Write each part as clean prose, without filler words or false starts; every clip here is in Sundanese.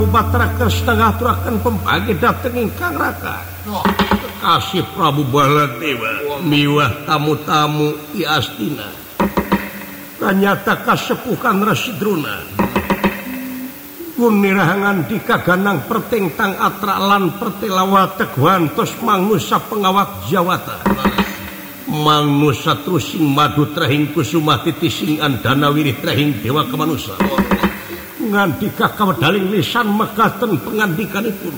Batara setengah turakan pembagi dateng ingkang Raka. Kasih Prabu Baladewa miwah tamu-tamu di Astina. Ternyata kasepuhan Rasidruna. Kunirahangan di kaganang pertengtang atralan pertelawa teguhantos mangnusa pengawak Jawata. Mangnusa trusing madu trahing kusumah titising andana wirih trahing dewa kemanusa. Ngandika kawedaling lisan mekaten pengandikanipun.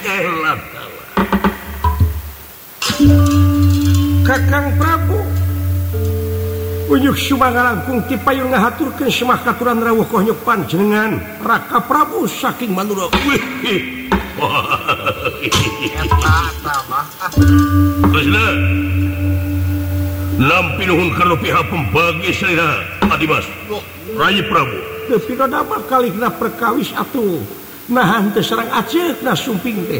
Kakang Prabu unyuk sumangalangkung ti payung ngahaturkeun semah katuran rawuh kohnyuk panjenengan Raka Prabu saking Manura. Krisna nampi nuhun karena pihak pembagi selera Adimas Rai Prabu tapi nama kali kena perkawis atuh nahan terserang aceh na sumping teh.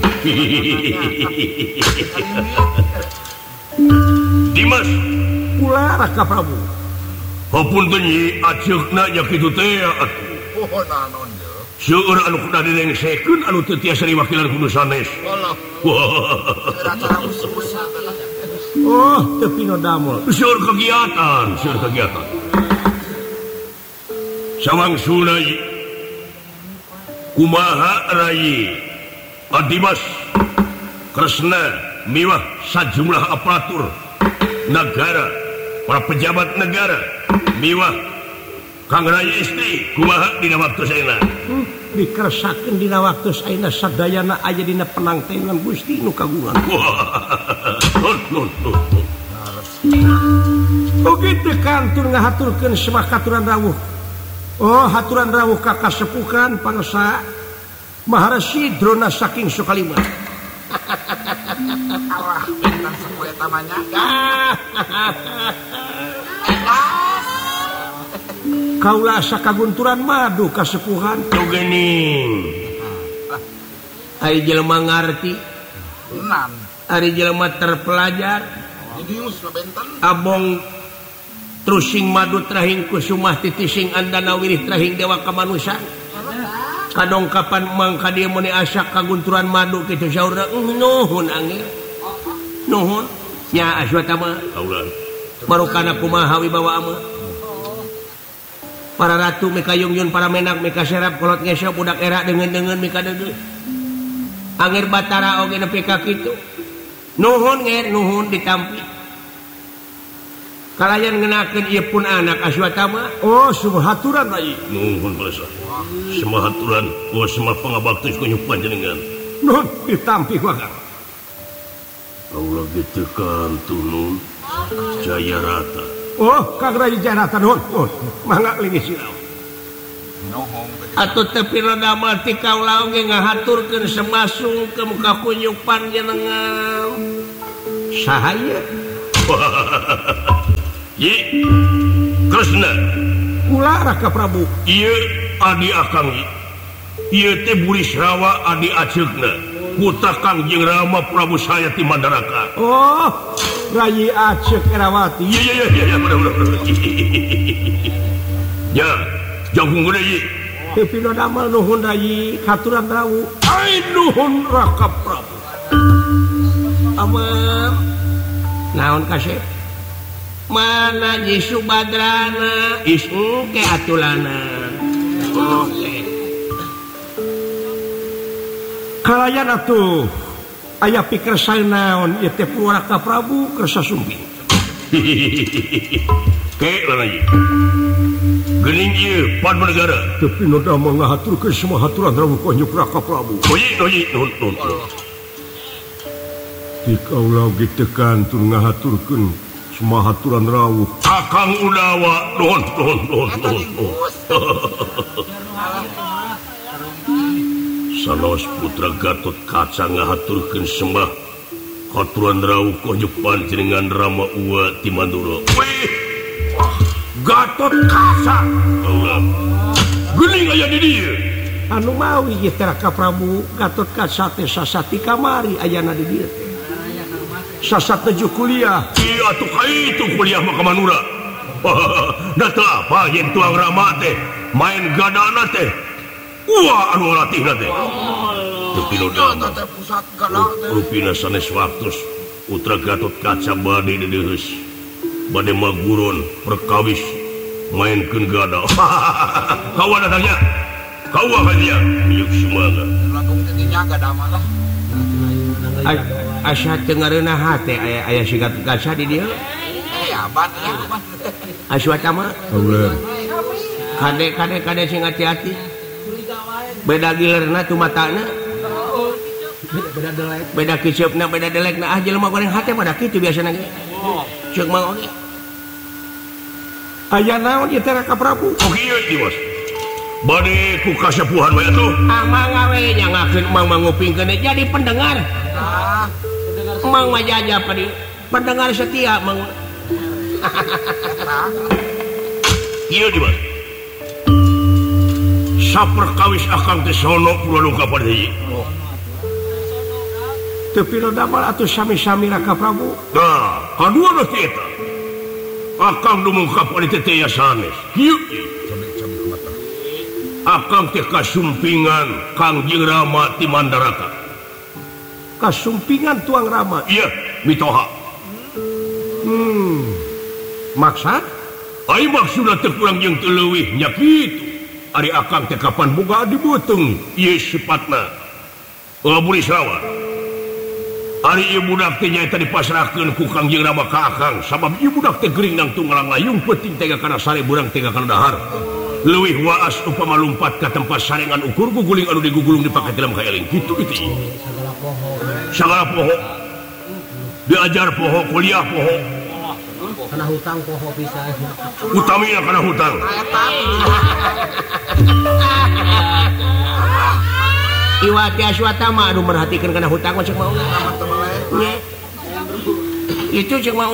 Dimas pula Raka Prabu apun tenyi aceh na nyakitu teh atuh seueur anu kuda dilengsekeun anu teu tiasa diwakilan kudu sanes. Oh, tapi no damel. Seueur kegiatan. Sawang Sunai kumaha Rai Adimas Kresna miwah sajumlah aparatur negara, para pejabat negara miwah Kang Rai istri kumaha dina waktu saena dikeresakeun dina waktu saena sadayana aya dina penangtengan Gusti nu kagungan. Oke tekantur ngahaturkeun semah katuran rawuh. Oh, haturan rawuh ka kasepuhan pangsa Maharasi Drona saking Sukalima. Allah pinten sepoe tamanya. Kaula asa kagunturan madu kasepuhan tugening. Ari jelema ngarti. Tenan. Ari jelema terpelajar. Didius benten. Abong trusing madu trahing kusumah titising andana wirih trahing dewa kamanusan. Kadong kapan mangka dia meni asa kagunturan madu kitu saurna nuhun angin. Nuhun nya Aswatama. Kaulan. Marukana kumaha wibawa ama. Para ratu meka yungyun para menak meka serap kolot ngesok budak era dengan meka deudeuh. Angger Batara oge nepi ka kitu. Nuhun nger nuhun ditampi. Kalayan ngenakeun ieu pun anak Aswatama. Oh, sumahaturan Rai. Nuhun balesa. Sumahaturan ku semah pangabakti kunyuk panjenengan. Nuhun ditampi wagang. Kaula kitu kantun Jaya Rata. Oh, Kang Rai Jaya Rata nuhun. Mangga linggih sirau. Atuh tepi rada mati kaula oge ngahaturkeun semasung ke muka kunyuk panjenengan. Sahaya. Ye, Kresna. Kula Raka Prabu. Ieu adi akang. Ieu teh Buris Rawa adi aceukna. Putra Kangjeng Rama Prabu saya ti Mandaraka. Oh, Rai Aceuk Erawati. Iya, bener. Ya, jagung gede ye. Tapi no damel nuhun Rai katuran rawuh. Ai nuhun Raka Prabu. Aman. Naon kasep? Mana Nyi Subadrana ismu ke atulana. Kalayan atuh aya pikir sae naon ieu teh Raka Prabu kersa sumping. Ke lagi. Geuning ieu pan negara. Tapi nu damel ngahaturkeun semua haturan rawuh konyuk Raka Prabu. Oyi nuhun. Dikaula oge teu kantun ngahaturkeun semua haturan rawuh Kakang Udawa nuhun. Salos putra Gatot Kaca ngahaturkeun semah haturan rawuh konyuk panjenengan Rama Uwa ti Mandura. Wih, Gatot Kaca. Geuning aya di dieu. Anu mawi ieu teh Raka Prabu Gatot Kaca teh sasati kamari ayana di dieu teh. Sasat tujuh kuliah. Iya tuh itu kuliah mah Manura. Da teu apa yen tuang Rama teh main gadana teh wah anu latih teh pusat gerak teh. rupina sanes waktu Putra Gatot Kaca bade dedeus bade maguron perkawis mainkeun gada kawan datangnya kawan aja yuk semangat Lagung tidinya gada malah. asa teu ngareunah hate aya si Gatot Kaca di dieu Abad ya. Aswata mah kade sing hati-hati beda gilerna tu matana beda kicupna beda delekna jelema goreng hate pada kitu biasana ge ceuk mah oge aya naon ieu teh Raka Prabu kieu ieu Bos bade ku kasepuhan we atuh amang gawe nyangakeun emang mangupingkeun jadi pendengar emang mah jaja pendengar setia emang kieu di Bos saperkawis akang teh sono kula luka pada hiji tapi lo damel atuh sami-sami Raka Prabu nah kadua na eta akang dumungkap pada teh ya sanes kieu akang teh kasumpingan Kangjeng Rama ti Mandaraka kasumpingan tuang Rama iya mitoha maksud ai maksudna teu kurang jeung teu leuwih nya kitu ari akang teh kapan boga dibeuteng ieu sipatna buri sawa ari ieu budak teh nyaeta dipasrahkeun ku Kangjeng Rama ka akang sabab ieu budak teh geuring nang tunggalang layung penting tega kana sare burang tega kana dahar leuwih waas upama lumpat ka tempat sarengan ukur guguling anu digugulung dipake dalam kaeling kitu itu sagala poho diajar poho kuliah poho kana hutang poho bisa utamina kana hutang Iwati Aswata mah anu merhatikeun kana hutang mah ceuk mau nya itu ceuk mau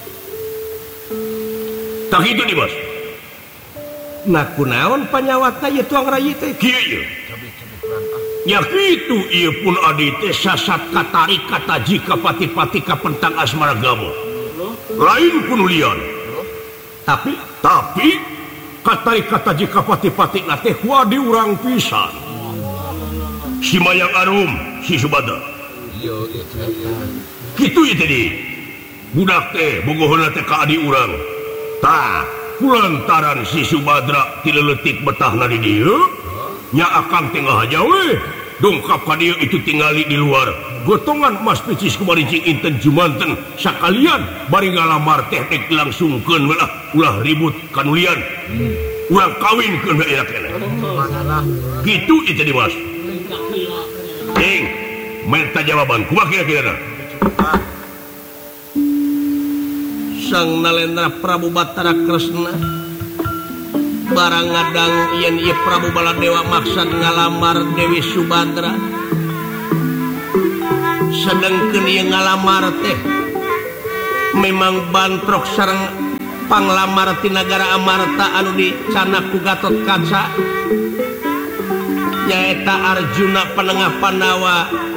tak itu nih Bos nah kunaon panyawatna ieu tuang rayi teh kieu nya kitu ieu pun adi teh sasat katarik kata jika pati-pati ka pentang Asmaragama lain pun lian tapi katarik kata jika pati-pati na teh kuadi urang pisan si Mayang Arum si Subada kitu ieu teh budak teh bogohna teh ka adi urang tah kulantaran si Subadra ti leuletik betahna di dieu nya akang teh ngahaja we dongkap ka dieu itu tingali di luar gotongan emas picis kumarijing inten jumanten sakalian bari ngalamar teh langsungkeun we ulah ribut kanulian urang kawinkeun we aya keneh kitu ieu teh Mas ting minta jawaban kumaha kira-kira Sang Nalendra Prabu Batara Kresna barang ngadang yen ieu Prabu Baladewa maksud ngalamar Dewi Subadra sedengkeun ieu ngalamar teh memang bantrok sareng panglamar ti nagara Amarta anu dicanak ku Gatot Kaca nyaeta Arjuna Panengah Pandawa